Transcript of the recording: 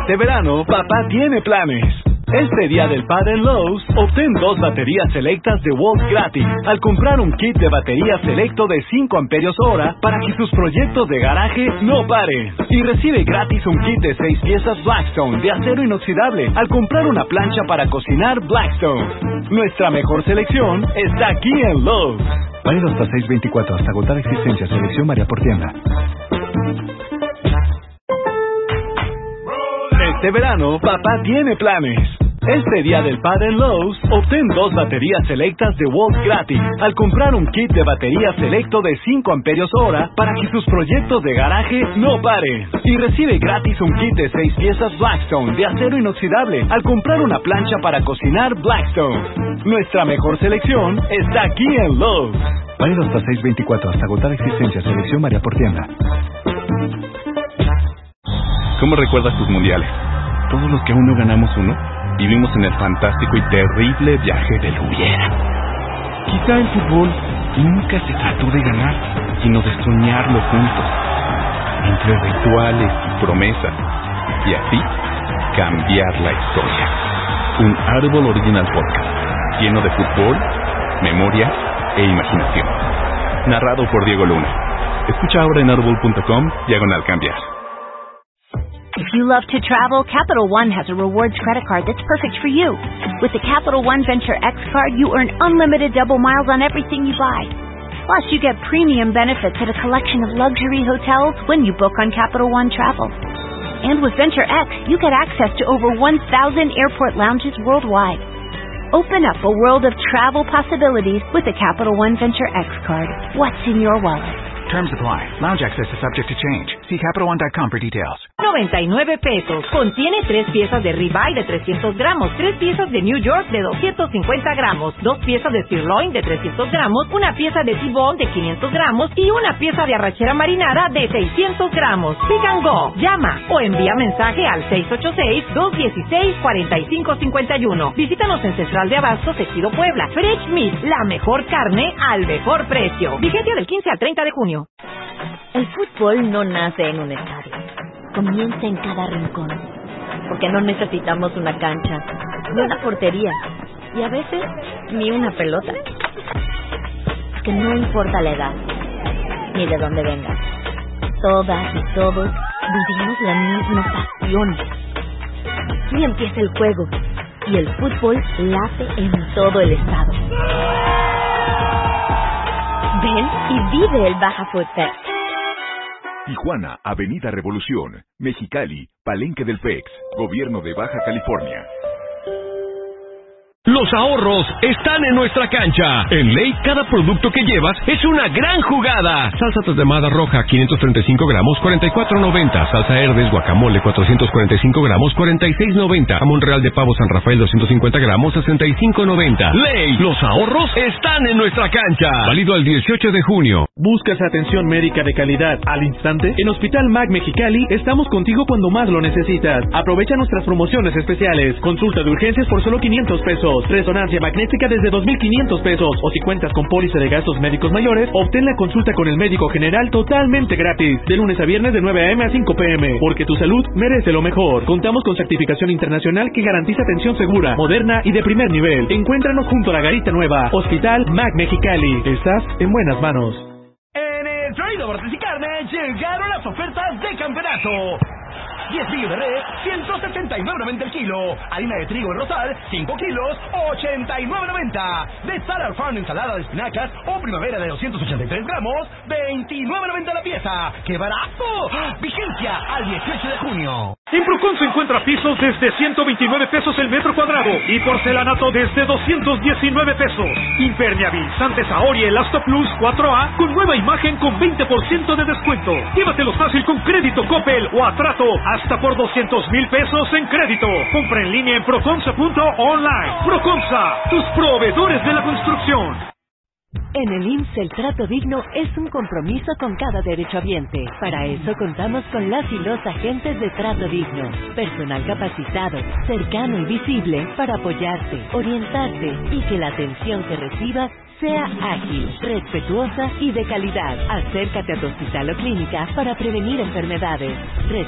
Este verano, papá tiene planes. Este día del padre en Lowe's, obtén 2 baterías selectas de Volt gratis al comprar un kit de batería selecto de 5 amperios hora para que tus proyectos de garaje no paren. Y recibe gratis un kit de 6 piezas Blackstone de acero inoxidable al comprar una plancha para cocinar Blackstone. Nuestra mejor selección está aquí en Lowe's. Válido hasta 6/24, hasta agotar existencia. Selección varía por tienda. Este verano, papá tiene planes. Este día del padre en Lowe's, obtén 2 baterías selectas de Volt gratis al comprar un kit de batería selecto de 5 amperios hora para que tus proyectos de garaje no paren. Y recibe gratis un kit de 6 piezas Blackstone de acero inoxidable al comprar una plancha para cocinar Blackstone. Nuestra mejor selección está aquí en Lowe's. Válido hasta 6/24, hasta agotar existencia. Selección varía por tienda. ¿Cómo recuerdas tus mundiales? Todos los que aún no ganamos uno, vivimos en el fantástico y terrible viaje del hubiera. Quizá el fútbol nunca se trató de ganar, sino de soñarlo juntos, entre rituales y promesas, y así cambiar la historia. Un Árbol Original Podcast, lleno de fútbol, memoria e imaginación. Narrado por Diego Luna. Escucha ahora en audible.com/cambiar. If you love to travel, Capital One has a rewards credit card that's perfect for you. With the Capital One Venture X card, you earn unlimited double miles on everything you buy. Plus, you get premium benefits at a collection of luxury hotels when you book on Capital One Travel. And with Venture X, you get access to over 1,000 airport lounges worldwide. Open up a world of travel possibilities with the Capital One Venture X card. What's in your wallet? Terms apply. Lounge access is subject to change. See CapitalOne.com for details. 99 pesos. Contiene 3 piezas de ribeye de 300 gramos, 3 piezas de New York de 250 gramos, 2 piezas de sirloin de 300 gramos, una pieza de T-bone de 500 gramos y una pieza de arrachera marinada de 600 gramos. Pick and Go. Llama o envía mensaje al 686-216-4551. Visítanos en Central de Abastos, Ejido Puebla. Fresh Meat, la mejor carne al mejor precio. Vigencia del 15 al 30 de junio. El fútbol no nace en un estadio. Comienza en cada rincón. Porque no necesitamos una cancha, ni una portería, y a veces ni una pelota. Que no importa la edad, ni de dónde vengas. Todas y todos vivimos la misma pasión. Aquí empieza el juego, y el fútbol late en todo el estado. Ven y vive el Baja Food Fest. Tijuana, Avenida Revolución, Mexicali, Palenque del PEX, Gobierno de Baja California. Los ahorros están en nuestra cancha. En Ley, cada producto que llevas es una gran jugada. Salsa tatemada roja, 535 gramos, 44.90. Salsa Herdes, guacamole, 445 gramos, 46.90. Jamón real de pavo San Rafael, 250 gramos, 65.90. Ley, los ahorros están en nuestra cancha. Válido al 18 de junio. ¿Buscas atención médica de calidad al instante? En Hospital MAC Mexicali estamos contigo cuando más lo necesitas. Aprovecha nuestras promociones especiales. Consulta de urgencias por solo 500 pesos. Resonancia magnética desde 2,500 pesos. O si cuentas con póliza de gastos médicos mayores, obtén la consulta con el médico general totalmente gratis. De lunes a viernes de 9 a.m. a 5 p.m. Porque tu salud merece lo mejor. Contamos con certificación internacional que garantiza atención segura, moderna y de primer nivel. Encuéntranos junto a la Garita Nueva. Hospital MAC Mexicali. Estás en buenas manos. En el Florida Bordes y Carne llegaron las ofertas de campeonato. 10 billos de res, 179.90 el kilo. Harina de trigo en rosal, 5 kilos, 89.90. De Salar Farm ensalada de espinacas o primavera de 283 gramos, 29.90 la pieza. ¡Qué barato! Vigencia al 18 de junio. En Proconso encuentra pisos desde 129 pesos el metro cuadrado y porcelanato desde 219 pesos. Impermeabilizantes Ahora y Elasto Plus 4A con nueva imagen con 20% de descuento. Llévatelos fácil con crédito Coppel o a trato hasta por 200,000 pesos en crédito. Compra en línea en proconsa.online. Proconsa, tus proveedores de la construcción. En el IMSS el trato digno es un compromiso con cada derechohabiente. Para eso contamos con las y los agentes de trato digno. Personal capacitado, cercano y visible para apoyarte, orientarte y que la atención que recibas sea ágil, respetuosa y de calidad. Acércate a tu hospital o clínica para prevenir enfermedades.